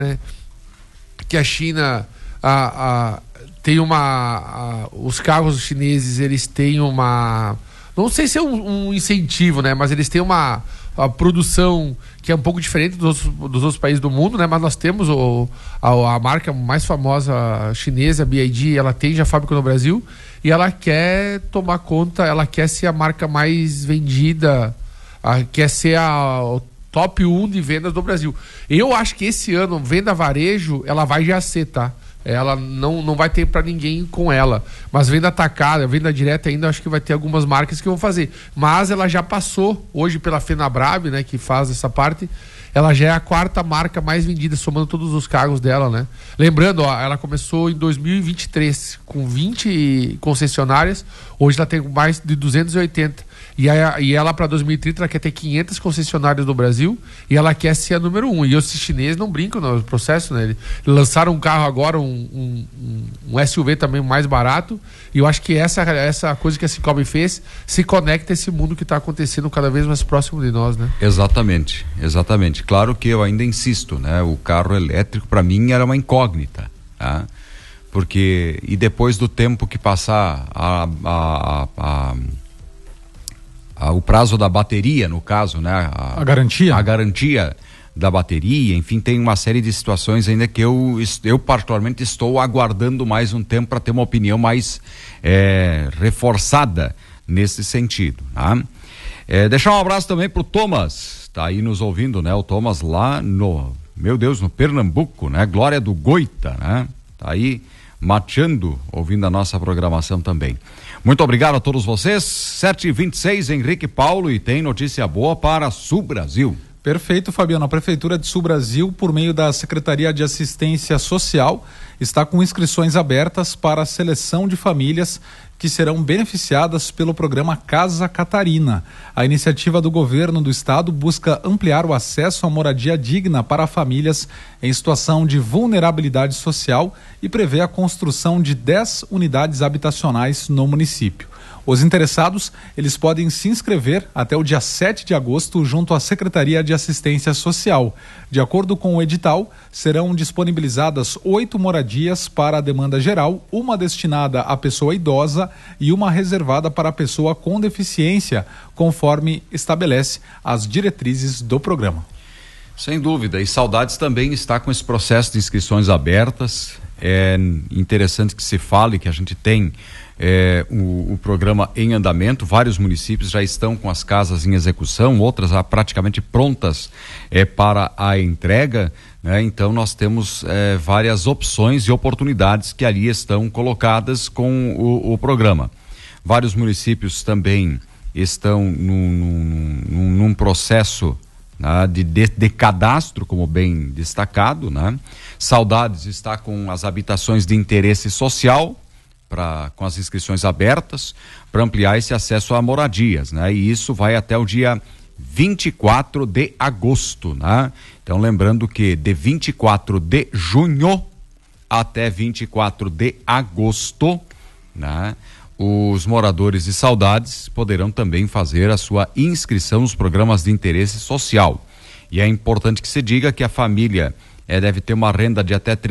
né? Que a China tem os carros chineses, eles têm não sei se é um incentivo, né? Mas eles têm a produção que é um pouco diferente dos outros países do mundo, né? Mas nós temos a marca mais famosa chinesa, a BYD, ela tem já fábrica no Brasil e ela quer tomar conta, ela quer ser a marca mais vendida, quer ser o top 1 de vendas do Brasil. Eu acho que esse ano, venda varejo, ela vai já ser, tá? Ela não vai ter para ninguém com ela. Mas venda atacada, venda direta ainda, acho que vai ter algumas marcas que vão fazer. Mas ela já passou, hoje pela Fenabrave, né, que faz essa parte, ela já é a 4ª marca mais vendida, somando todos os cargos dela, né? Lembrando, ela começou em 2023 com 20 concessionárias, hoje ela tem mais de 280. E ela para 2030 ela quer ter 500 concessionárias no Brasil e ela quer ser a número 1. E os chineses não brincam no processo, né? Eles lançaram um carro agora, um SUV também mais barato. E eu acho que essa coisa que a Cicobi fez se conecta a esse mundo que está acontecendo cada vez mais próximo de nós, né? Exatamente. Claro que eu ainda insisto, né? O carro elétrico para mim era uma incógnita, tá? Porque e depois do tempo que passar o prazo da bateria, no caso, né? A garantia da bateria, enfim, tem uma série de situações ainda que eu particularmente estou aguardando mais um tempo para ter uma opinião mais reforçada nesse sentido, tá? Deixar um abraço também pro Thomas, tá aí nos ouvindo, né? O Thomas lá no Pernambuco, né? Glória do Goita, né? Tá aí mateando, ouvindo a nossa programação também. Muito obrigado a todos vocês. 7h26, Henrique Paulo, e tem notícia boa para Sul Brasil. Perfeito, Fabiano. A Prefeitura de Sul Brasil, por meio da Secretaria de Assistência Social, está com inscrições abertas para a seleção de famílias que serão beneficiadas pelo programa Casa Catarina. A iniciativa do governo do estado busca ampliar o acesso à moradia digna para famílias em situação de vulnerabilidade social e prevê a construção de 10 unidades habitacionais no município. Os interessados, eles podem se inscrever até o dia 7 de agosto junto à Secretaria de Assistência Social. De acordo com o edital, serão disponibilizadas 8 moradias para a demanda geral, uma destinada à pessoa idosa e uma reservada para a pessoa com deficiência, conforme estabelece as diretrizes do programa. Sem dúvida, e Saudades também está com esse processo de inscrições abertas. É interessante que se fale que a gente tem o programa em andamento. Vários municípios já estão com as casas em execução, outras já praticamente prontas para a entrega, né? Então nós temos várias opções e oportunidades que ali estão colocadas com o programa. Vários municípios também estão num processo, né, de cadastro, como bem destacado, né? Saudades está com as habitações de interesse social, com as inscrições abertas, para ampliar esse acesso a moradias, né? E isso vai até o dia 24 de agosto, né? Então, lembrando que de 24 de junho até 24 de agosto, né? Os moradores de Saudades poderão também fazer a sua inscrição nos programas de interesse social. E é importante que se diga que a família deve ter uma renda de até R$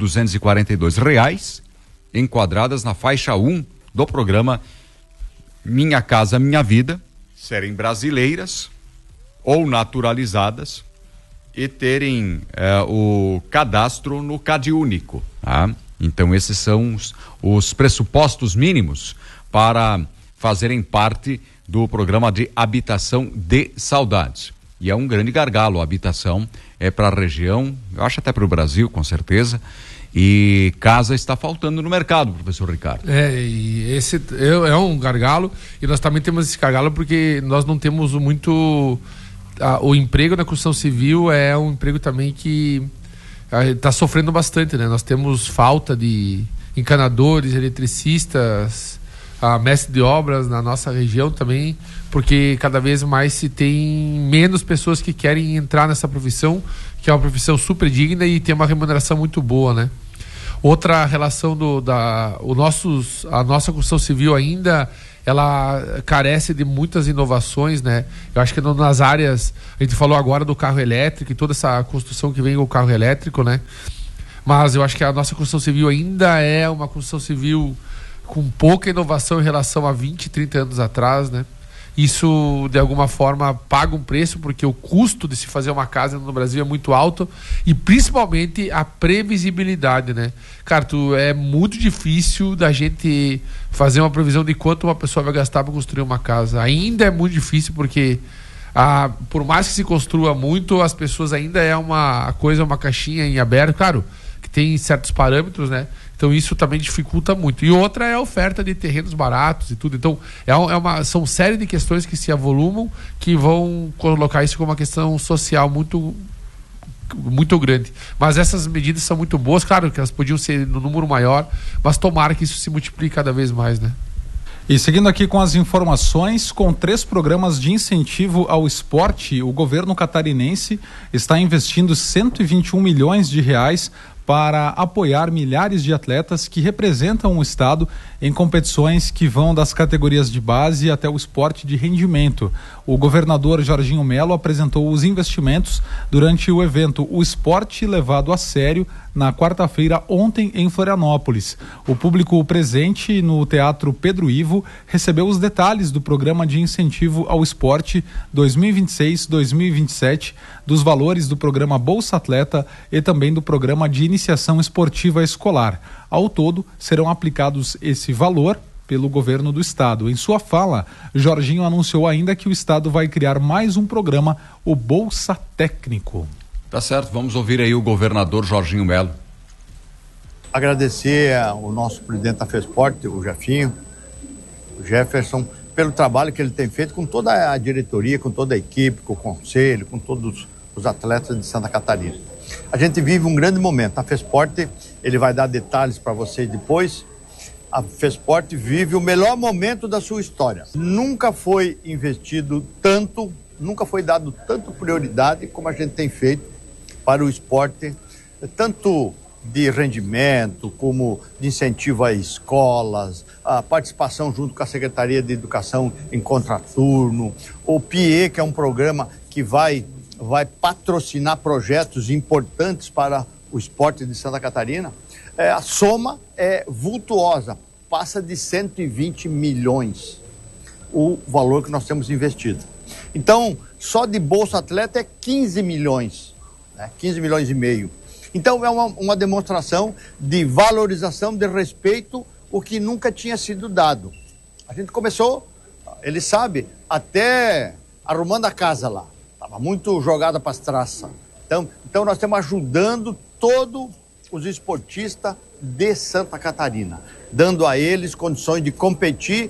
3.242, enquadradas na faixa 1 do programa Minha Casa Minha Vida, serem brasileiras ou naturalizadas e terem o cadastro no CadÚnico, tá? Então esses são os pressupostos mínimos para fazerem parte do programa de habitação de Saudades. E é um grande gargalo a habitação para a região, eu acho até para o Brasil, com certeza. E casa está faltando no mercado, professor Ricardo. E esse é um gargalo, e nós também temos esse gargalo porque nós não temos muito... o emprego na construção civil é um emprego também que está sofrendo bastante, né? Nós temos falta de encanadores, eletricistas, mestre de obras na nossa região também, porque cada vez mais se tem menos pessoas que querem entrar nessa profissão, que é uma profissão super digna e tem uma remuneração muito boa, né? Outra relação a nossa construção civil ainda ela carece de muitas inovações, né? Eu acho que nas áreas, a gente falou agora do carro elétrico e toda essa construção que vem com o carro elétrico, né? Mas eu acho que a nossa construção civil ainda é uma construção civil com pouca inovação em relação a 20, 30 anos atrás, né? Isso, de alguma forma, paga um preço, porque o custo de se fazer uma casa no Brasil é muito alto, e principalmente a previsibilidade, né? Cara, é muito difícil da gente fazer uma previsão de quanto uma pessoa vai gastar para construir uma casa. Ainda é muito difícil, porque por mais que se construa muito, as pessoas ainda uma caixinha em aberto, claro, que tem certos parâmetros, né? Então isso também dificulta muito. E outra é a oferta de terrenos baratos e tudo. Então são série de questões que se avolumam, que vão colocar isso como uma questão social muito, muito grande. Mas essas medidas são muito boas, claro que elas podiam ser no número maior, mas tomara que isso se multiplique cada vez mais, né? E seguindo aqui com as informações, com 3 programas de incentivo ao esporte, o governo catarinense está investindo 121 milhões de reais para apoiar milhares de atletas que representam o estado em competições que vão das categorias de base até o esporte de rendimento. O governador Jorginho Melo apresentou os investimentos durante o evento O Esporte Levado a Sério, na quarta-feira ontem em Florianópolis. O público presente no Teatro Pedro Ivo recebeu os detalhes do programa de incentivo ao esporte 2026-2027, dos valores do programa Bolsa Atleta e também do programa de iniciação esportiva escolar. Ao todo, serão aplicados esse valor pelo governo do estado. Em sua fala, Jorginho anunciou ainda que o estado vai criar mais um programa, o Bolsa Técnico. Tá certo, vamos ouvir aí o governador Jorginho Melo. Agradecer ao nosso presidente da FESPORT, o Jefinho, o Jefferson, pelo trabalho que ele tem feito com toda a diretoria, com toda a equipe, com o conselho, com todos os atletas de Santa Catarina. A gente vive um grande momento. A FESPORT, ele vai dar detalhes para vocês depois. A FESPORT vive o melhor momento da sua história. Nunca foi investido tanto, nunca foi dado tanto prioridade como a gente tem feito para o esporte, tanto de rendimento como de incentivo a escolas, a participação junto com a Secretaria de Educação em contraturno, o PIE, que é um programa que vai patrocinar projetos importantes para o esporte de Santa Catarina. A soma é vultuosa, passa de 120 milhões o valor que nós temos investido. Então, só de Bolsa Atleta é 15 milhões, né? 15 milhões e meio. Então, é uma demonstração de valorização, de respeito, o que nunca tinha sido dado. A gente começou, ele sabe, até arrumando a casa lá. Estava muito jogada para as traças. Então, nós estamos ajudando todos os esportistas de Santa Catarina, dando a eles condições de competir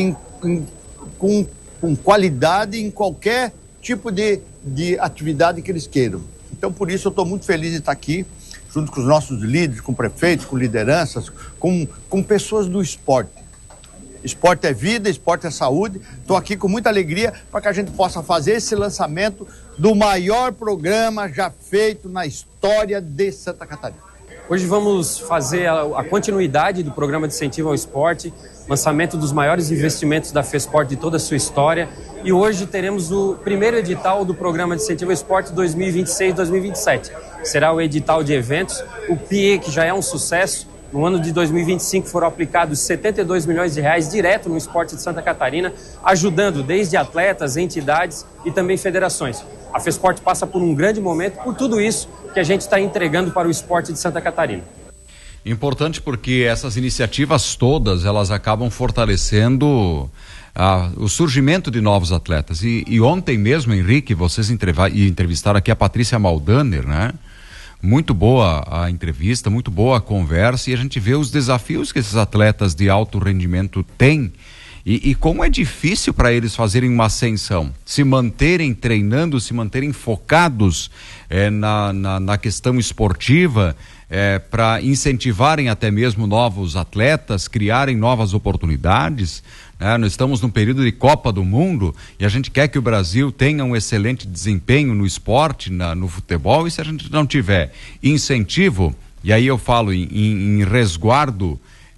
com qualidade em qualquer tipo de atividade que eles queiram. Então, por isso, eu estou muito feliz de estar aqui, junto com os nossos líderes, com prefeitos, com lideranças, com pessoas do esporte. Esporte é vida, esporte é saúde. Estou aqui com muita alegria para que a gente possa fazer esse lançamento do maior programa já feito na história de Santa Catarina. Hoje vamos fazer a continuidade do programa de incentivo ao esporte, lançamento dos maiores investimentos da FESPORT de toda a sua história. E hoje teremos o primeiro edital do programa de incentivo ao esporte 2026-2027. Será o edital de eventos, o PIE, que já é um sucesso. No ano de 2025 foram aplicados 72 milhões de reais direto no esporte de Santa Catarina, ajudando desde atletas, entidades e também federações. A FESPORT passa por um grande momento, por tudo isso que a gente está entregando para o esporte de Santa Catarina. Importante porque essas iniciativas todas, elas acabam fortalecendo o surgimento de novos atletas. E ontem mesmo, Henrique, vocês entrevistaram aqui a Patrícia Maldaner, né? Muito boa a entrevista, muito boa a conversa, e a gente vê os desafios que esses atletas de alto rendimento têm e como é difícil para eles fazerem uma ascensão, se manterem treinando, se manterem focados na questão esportiva, para incentivarem até mesmo novos atletas, criarem novas oportunidades. Nós estamos num período de Copa do Mundo e a gente quer que o Brasil tenha um excelente desempenho no esporte, no futebol, e se a gente não tiver incentivo, e aí eu falo em resguardo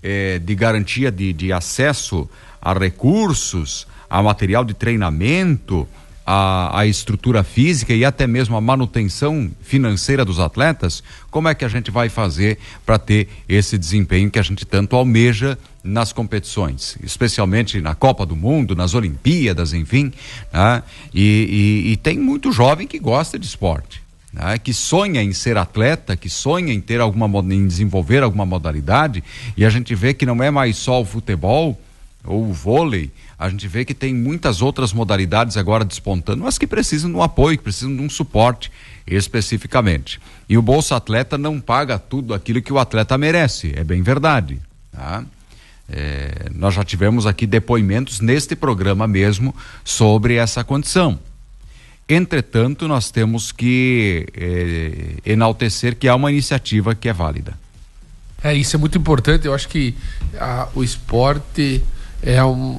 de garantia de acesso a recursos, a material de treinamento, a estrutura física e até mesmo a manutenção financeira dos atletas, como é que a gente vai fazer para ter esse desempenho que a gente tanto almeja nas competições, especialmente na Copa do Mundo, nas Olimpíadas, enfim, né? E tem muito jovem que gosta de esporte, né? Que sonha em ser atleta, que sonha em ter em desenvolver alguma modalidade, e a gente vê que não é mais só o futebol ou o vôlei. A gente vê que tem muitas outras modalidades agora despontando, mas que precisam de um apoio, que precisam de um suporte especificamente. E o Bolsa Atleta não paga tudo aquilo que o atleta merece, é bem verdade, tá? Nós já tivemos aqui depoimentos neste programa mesmo sobre essa condição. Entretanto, nós temos que enaltecer que há uma iniciativa que é válida. Isso é muito importante. Eu acho que o esporte é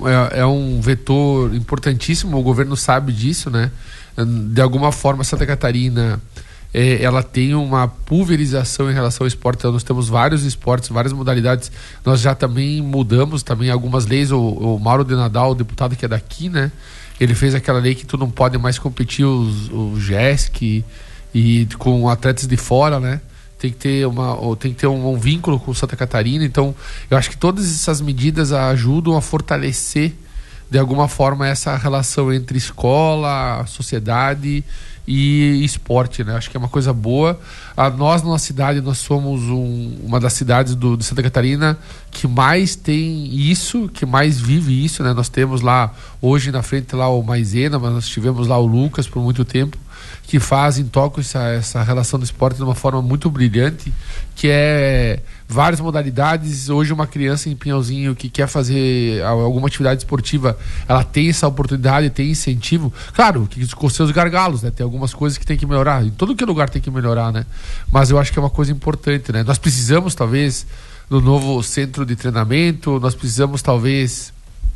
um vetor importantíssimo, o governo sabe disso, né? De alguma forma, Santa Catarina ela tem uma pulverização em relação ao esporte. Então, nós temos vários esportes, várias modalidades. Nós já também mudamos também algumas leis. O Mauro de Nadal, o deputado que é daqui, né? Ele fez aquela lei que tu não pode mais competir o JESC e com atletas de fora, né? Tem que ter um vínculo com Santa Catarina. Então, eu acho que todas essas medidas ajudam a fortalecer de alguma forma essa relação entre escola, sociedade e esporte, né? Acho que é uma coisa boa. Nós, na nossa cidade, nós somos uma das cidades de Santa Catarina que mais tem isso, que mais vive isso, né? Nós temos lá, hoje na frente lá o Maisena, mas nós tivemos lá o Lucas por muito tempo, que tocam essa relação do esporte de uma forma muito brilhante, que é várias modalidades. Hoje uma criança em Pinhalzinho que quer fazer alguma atividade esportiva, ela tem essa oportunidade, tem incentivo, claro, que com seus gargalos, né? Tem algumas coisas que tem que melhorar, em todo que lugar tem que melhorar, né? Mas eu acho que é uma coisa importante, né? Nós precisamos talvez do novo centro de treinamento, nós precisamos talvez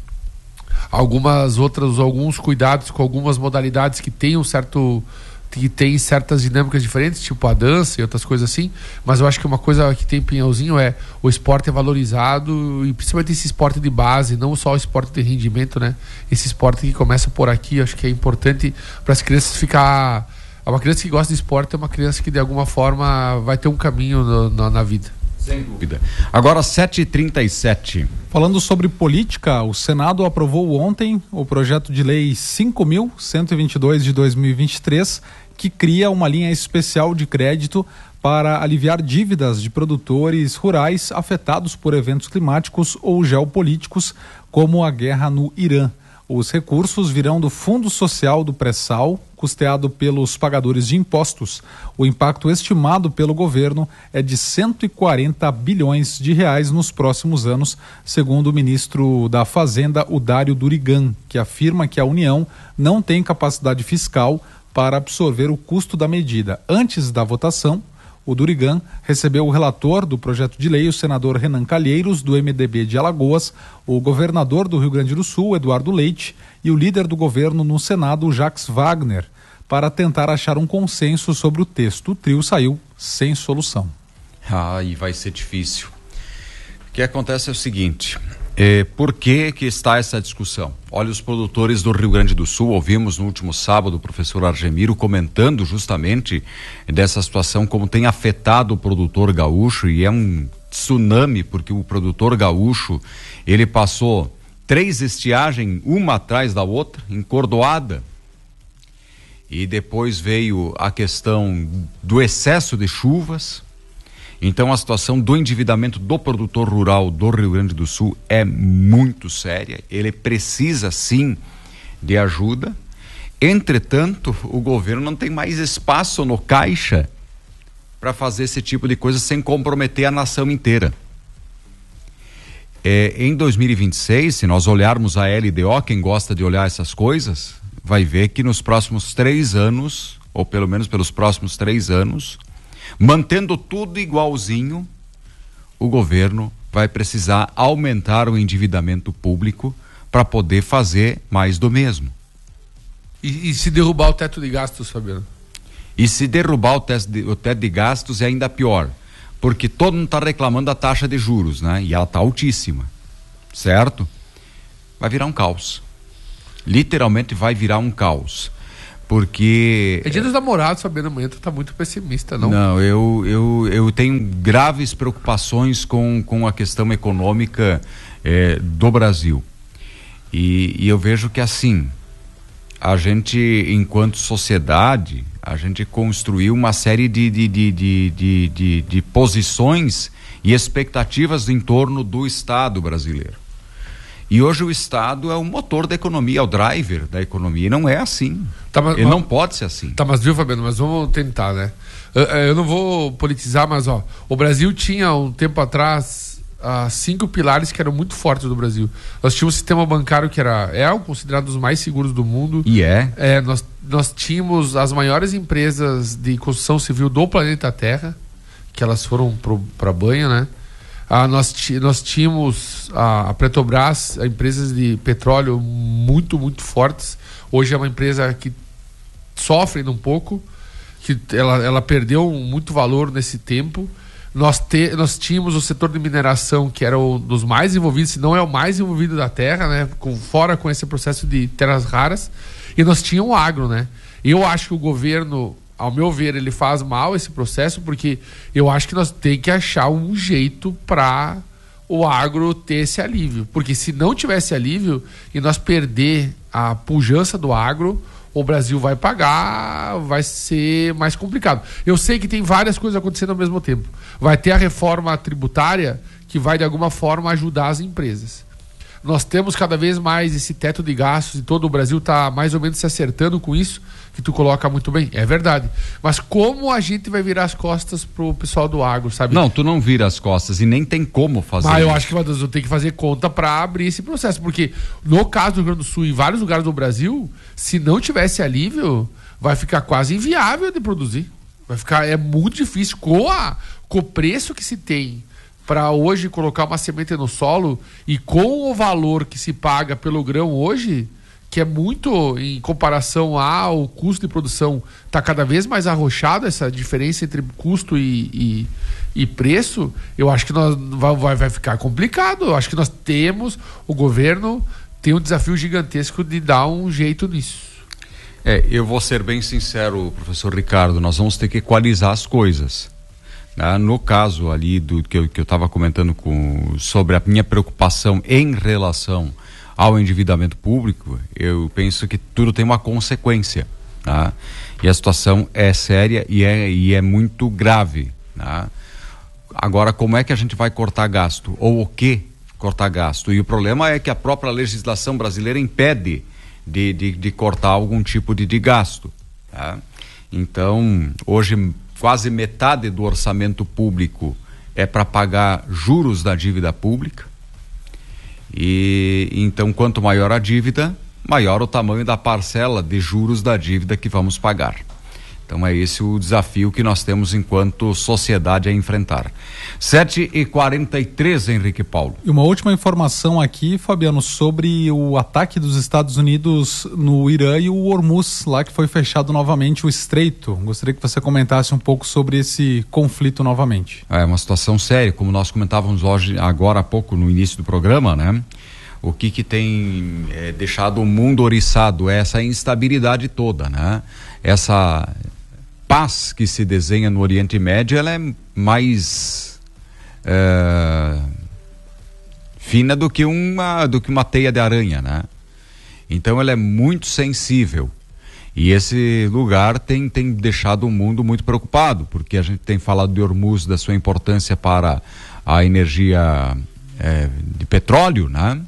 alguns cuidados com algumas modalidades que tem certas dinâmicas diferentes, tipo a dança e outras coisas assim, mas eu acho que uma coisa que tem em Pinhalzinho o esporte é valorizado, e principalmente esse esporte de base, não só o esporte de rendimento, né? Esse esporte que começa por aqui, eu acho que é importante para as crianças ficar... Uma criança que gosta de esporte é uma criança que de alguma forma vai ter um caminho na vida. Sem dúvida. Agora 7h37. Falando sobre política, o Senado aprovou ontem o projeto de lei 5.122 de 2023, que cria uma linha especial de crédito para aliviar dívidas de produtores rurais afetados por eventos climáticos ou geopolíticos, como a guerra no Irã. Os recursos virão do Fundo Social do Pré-Sal, custeado pelos pagadores de impostos. O impacto estimado pelo governo é de 140 bilhões de reais nos próximos anos, segundo o ministro da Fazenda, Udário Durigan, que afirma que a União não tem capacidade fiscal para absorver o custo da medida. Antes da votação, o Durigan recebeu o relator do projeto de lei, o senador Renan Calheiros, do MDB de Alagoas, o governador do Rio Grande do Sul, Eduardo Leite, e o líder do governo no Senado, Jacques Wagner, para tentar achar um consenso sobre o texto. O trio saiu sem solução. E vai ser difícil. O que acontece é o seguinte... Por que está essa discussão? Olha, os produtores do Rio Grande do Sul, ouvimos no último sábado o professor Argemiro comentando justamente dessa situação, como tem afetado o produtor gaúcho, e é um tsunami, porque o produtor gaúcho, ele passou 3 estiagens, uma atrás da outra, encordoada, e depois veio a questão do excesso de chuvas. Então a situação do endividamento do produtor rural do Rio Grande do Sul é muito séria. Ele precisa sim de ajuda. Entretanto, o governo não tem mais espaço no caixa para fazer esse tipo de coisa sem comprometer a nação inteira. Em 2026, se nós olharmos a LDO, quem gosta de olhar essas coisas, vai ver que nos próximos 3 anos, ou pelo menos pelos próximos 3 anos, mantendo tudo igualzinho, o governo vai precisar aumentar o endividamento público para poder fazer mais do mesmo. E se derrubar o teto de gastos, Fabiano? E se derrubar o teto de gastos é ainda pior, porque todo mundo está reclamando da taxa de juros, né? E ela está altíssima, certo? Vai virar um caos. Literalmente vai virar um caos. Porque... É dia dos namorados, Fabiano, amanhã tu tá muito pessimista, não? Não, eu tenho graves preocupações com a questão econômica do Brasil. E eu vejo que assim, a gente, enquanto sociedade, a gente construiu uma série de posições e expectativas em torno do Estado brasileiro. E hoje o Estado é o motor da economia, é o driver da economia, e não é assim. Tá, mas, ele não pode ser assim. Tá, mas viu, Fabiano, mas vamos tentar, né? Eu não vou politizar, mas ó, o Brasil tinha um tempo atrás 5 pilares que eram muito fortes do Brasil. Nós tínhamos um sistema bancário que é considerado um dos mais seguros do mundo. E nós tínhamos as maiores empresas de construção civil do planeta Terra, que elas foram para banho, né? Nós tínhamos a Petrobras, empresas de petróleo muito, muito fortes. Hoje é uma empresa que sofre um pouco, que ela perdeu muito valor nesse tempo. Nós tínhamos o setor de mineração, que era um dos mais envolvidos, se não é o mais envolvido da terra, né? Fora com esse processo de terras raras. E nós tínhamos o agro, né? Eu acho que o governo, ao meu ver, ele faz mal esse processo, porque eu acho que nós temos que achar um jeito para o agro ter esse alívio. Porque se não tivesse alívio e nós perder a pujança do agro, o Brasil vai pagar, vai ser mais complicado. Eu sei que tem várias coisas acontecendo ao mesmo tempo. Vai ter a reforma tributária que vai, de alguma forma, ajudar as empresas. Nós temos cada vez mais esse teto de gastos e todo o Brasil está mais ou menos se acertando com isso, que tu coloca muito bem, é verdade. Mas como a gente vai virar as costas pro pessoal do agro, sabe? Não, tu não vira as costas e nem tem como fazer. Mas eu acho que eu tenho que fazer conta para abrir esse processo, porque no caso do Rio Grande do Sul e em vários lugares do Brasil, se não tivesse alívio, vai ficar quase inviável de produzir. É muito difícil com o preço que se tem para hoje colocar uma semente no solo e com o valor que se paga pelo grão hoje, que é muito em comparação ao custo de produção, está cada vez mais arrochado essa diferença entre custo e preço. Eu acho que vai ficar complicado. Eu acho que o governo tem um desafio gigantesco de dar um jeito nisso. Eu vou ser bem sincero, professor Ricardo, nós vamos ter que equalizar as coisas. No caso ali do que eu estava comentando sobre a minha preocupação em relação ao endividamento público, eu penso que tudo tem uma consequência, tá? E a situação é séria e é muito grave, tá? Agora, como é que a gente vai cortar gasto? Ou o que cortar gasto? E o problema é que a própria legislação brasileira impede de cortar algum tipo de gasto, tá? Então, hoje quase metade do orçamento público é para pagar juros da dívida pública. E então, quanto maior a dívida, maior o tamanho da parcela de juros da dívida que vamos pagar. Então é esse o desafio que nós temos enquanto sociedade a enfrentar. 7h43, Henrique Paulo. E uma última informação aqui, Fabiano, sobre o ataque dos Estados Unidos no Irã e o Hormuz, lá que foi fechado novamente o estreito. Gostaria que você comentasse um pouco sobre esse conflito novamente. É uma situação séria, como nós comentávamos agora há pouco no início do programa, né? O que tem deixado o mundo oriçado é essa instabilidade toda, né? Essa paz que se desenha no Oriente Médio, ela é mais fina do que uma teia de aranha, né? Então ela é muito sensível e esse lugar tem deixado o mundo muito preocupado, porque a gente tem falado de Hormuz, da sua importância para a energia de petróleo, né?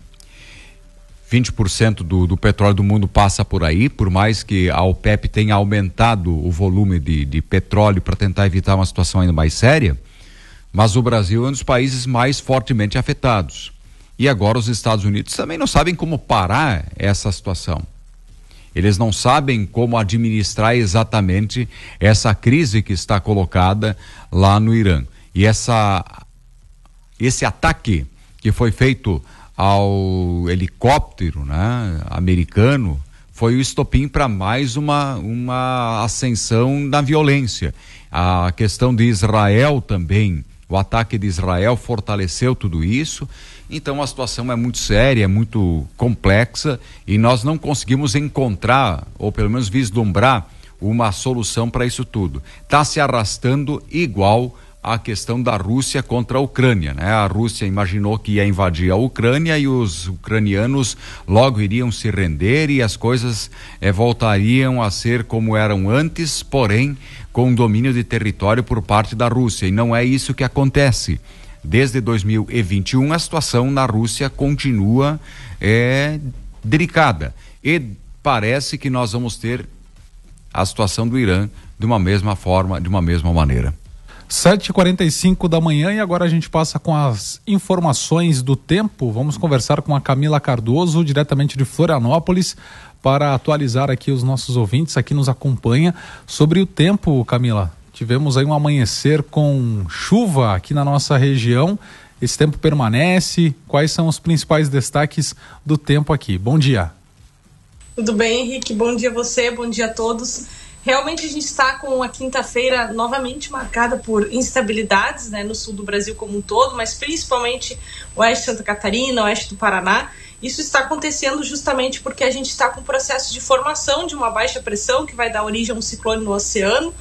20% do petróleo do mundo passa por aí, por mais que a OPEP tenha aumentado o volume de petróleo para tentar evitar uma situação ainda mais séria, mas o Brasil é um dos países mais fortemente afetados. E agora os Estados Unidos também não sabem como parar essa situação. Eles não sabem como administrar exatamente essa crise que está colocada lá no Irã. E esse ataque que foi feito ao helicóptero, né, americano, foi o estopim para mais uma ascensão da violência. A questão de Israel também, O ataque de Israel fortaleceu tudo isso. Então a situação é muito séria, é muito complexa e nós não conseguimos encontrar, ou pelo menos vislumbrar, uma solução para isso tudo. Está se arrastando igual a questão da Rússia contra a Ucrânia, né? A Rússia imaginou que ia invadir a Ucrânia e os ucranianos logo iriam se render e as coisas voltariam a ser como eram antes, porém com domínio de território por parte da Rússia, e não é isso que acontece. Desde 2021 a situação na Rússia continua delicada e parece que nós vamos ter a situação do Irã de uma mesma forma, de uma mesma maneira. 7h45 da manhã e agora a gente passa com as informações do tempo. Vamos conversar com a Camila Cardoso, diretamente de Florianópolis, para atualizar aqui os nossos ouvintes, aqui nos acompanha, sobre o tempo, Camila. Tivemos aí um amanhecer com chuva aqui na nossa região. Esse tempo permanece? Quais são os principais destaques do tempo aqui? Bom dia. Tudo bem, Henrique? Bom dia a você, bom dia a todos. Realmente a gente está com a quinta-feira novamente marcada por instabilidades, né, no sul do Brasil como um todo, mas principalmente oeste de Santa Catarina, oeste do Paraná. Isso está acontecendo justamente porque a gente está com um processo de formação de uma baixa pressão que vai dar origem a um ciclone no oceano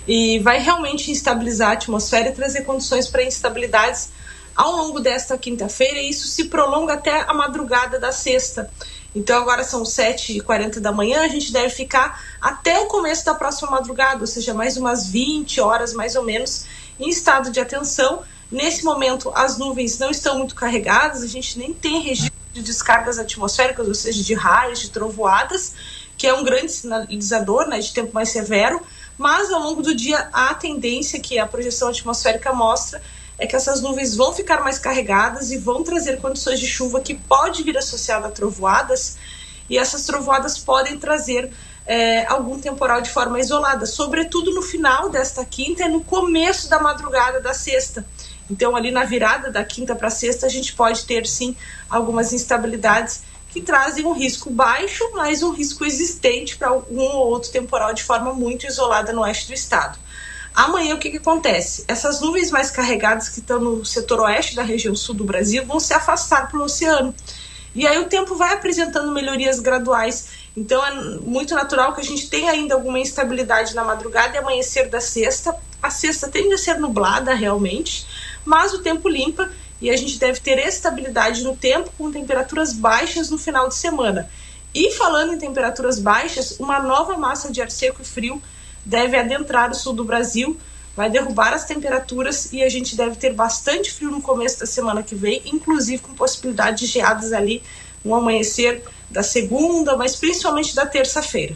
e vai realmente instabilizar a atmosfera e trazer condições para instabilidades ao longo desta quinta-feira, e isso se prolonga até a madrugada da sexta. Então agora são 7h40 da manhã, a gente deve ficar até o começo da próxima madrugada, ou seja, mais umas 20 horas mais ou menos em estado de atenção. Nesse momento as nuvens não estão muito carregadas, a gente nem tem registro de descargas atmosféricas, ou seja, de raios, de trovoadas, que é um grande sinalizador, né, de tempo mais severo, mas ao longo do dia a tendência que a projeção atmosférica mostra é que essas nuvens vão ficar mais carregadas e vão trazer condições de chuva que pode vir associada a trovoadas, e essas trovoadas podem trazer algum temporal de forma isolada, sobretudo no final desta quinta e no começo da madrugada da sexta. Então ali na virada da quinta para sexta a gente pode ter sim algumas instabilidades que trazem um risco baixo, mas um risco existente para um ou outro temporal de forma muito isolada no oeste do estado. Amanhã o que acontece? Essas nuvens mais carregadas que estão no setor oeste da região sul do Brasil vão se afastar para o oceano. E aí o tempo vai apresentando melhorias graduais. Então é muito natural que a gente tenha ainda alguma instabilidade na madrugada e amanhecer da sexta. A sexta tende a ser nublada realmente, mas o tempo limpa e a gente deve ter estabilidade no tempo com temperaturas baixas no final de semana. E falando em temperaturas baixas, uma nova massa de ar seco e frio deve adentrar o sul do Brasil, vai derrubar as temperaturas e a gente deve ter bastante frio no começo da semana que vem, inclusive com possibilidade de geadas ali no amanhecer da segunda, mas principalmente da terça-feira.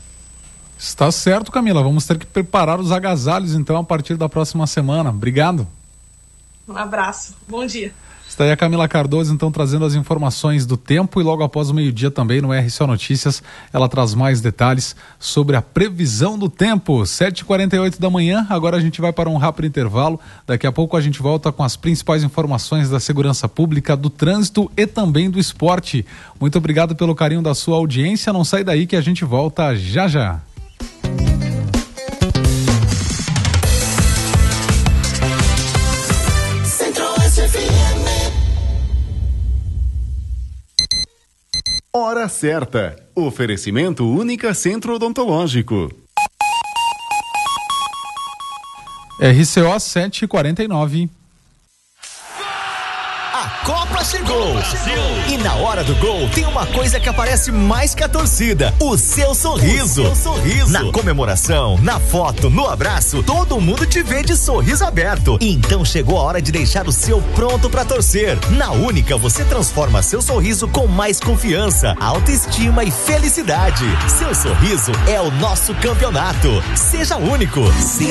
Está certo, Camila. Vamos ter que preparar os agasalhos então a partir da próxima semana. Obrigado. Um abraço. Bom dia. Está aí a Camila Cardoso, então, trazendo as informações do tempo, e logo após o meio-dia também no RCO Notícias, ela traz mais detalhes sobre a previsão do tempo. 7h48 da manhã, agora a gente vai para um rápido intervalo. Daqui a pouco a gente volta com as principais informações da segurança pública, do trânsito e também do esporte. Muito obrigado pelo carinho da sua audiência. Não sai daí que a gente volta já já. Hora certa. Oferecimento Única Centro Odontológico. RCO 7h49. A Copa chegou! E na hora do gol tem uma coisa que aparece mais que a torcida: o seu sorriso. Na comemoração, na foto, no abraço, todo mundo te vê de sorriso aberto. Então chegou a hora de deixar o seu pronto pra torcer. Na Única você transforma seu sorriso com mais confiança, autoestima e felicidade. Seu sorriso é o nosso campeonato. Seja único.